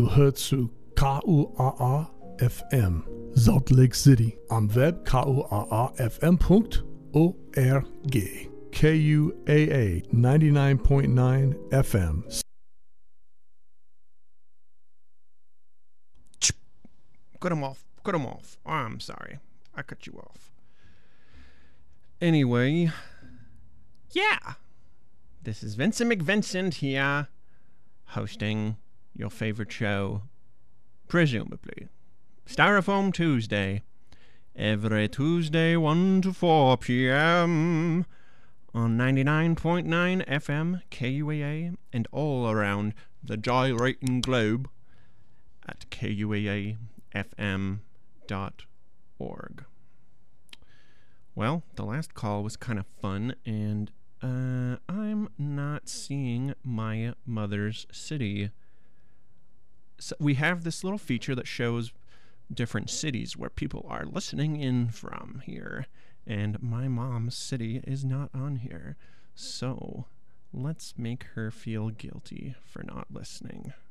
Du hörst zu KUAA FM, Salt Lake City, am Web kuaafm.org. KUAA 99.9 FM. Cut him off. Oh, I'm sorry. I cut you off. Anyway, yeah. This is Vincent McVincent here, hosting your favorite show, presumably. Styrofoam Tuesday. Every Tuesday, 1 to 4 p.m. on 99.9 FM KUAA and all around the gyrating globe at kuaafm.org. Well, the last call was kind of fun, and I'm not seeing my mother's city. So we have this little feature that shows different cities where people are listening in from here, and my mom's city is not on here. So let's make her feel guilty for not listening.